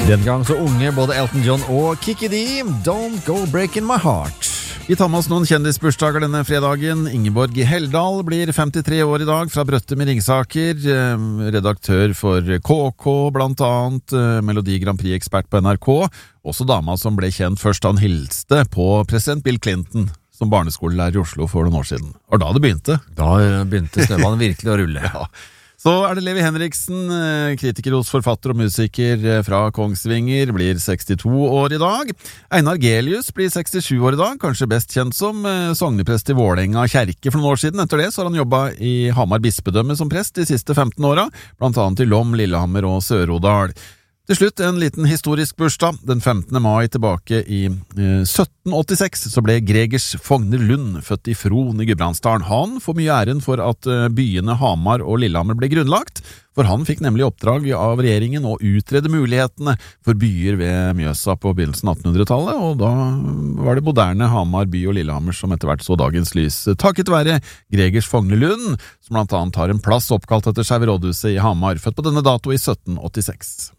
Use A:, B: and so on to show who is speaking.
A: Den gang så unge både Elton John og Kiki D, Don't Go Breaking My Heart. Vi tar med oss noen kjendisbursdager denne fredagen. Ingeborg Heldal blir 53 år i dag, fra Brøttum i Ringsaker. Redaktør for KK, blant annet. Melodi Grand Prix-ekspert på NRK. Også dama som ble kjent først da han hilste på president Bill Clinton som barneskolelærer i Oslo for noen år siden. Og da det begynte.
B: Da begynte snøballen virkelig å rulle.
A: Ja. Så det Levi Henriksen, kritiker hos forfatter og musiker fra Kongsvinger, blir 62 år i dag. Einar Gelius blir 67 år i dag, kanskje best kjent som sogneprest i Vålerenga kjerke for noen år siden. Etter det så har han jobbet i Hamar bispedømme som prest de siste 15 åra, blant annet i Lom, Lillehammer og Sør-Odal. Til slutt en liten historisk bursdag. Den 15. mai tilbake i 1786 så ble Gregers Fogner Lund født i Fron i Gudbrandsdalen. Han får mye æren for at byene Hamar og Lillehammer ble grunnlagt, for han fikk nemlig oppdrag av regjeringen å utrede mulighetene for byer ved Mjøsa på begynnelsen av 1800-tallet, og da var det moderne Hamar by og Lillehammer som etter hvert så dagens lys. Takket være Gregers Fogner Lund, som blant annet har en plass oppkalt etter Skjæve rådhuset i Hamar, født på denne dato i 1786.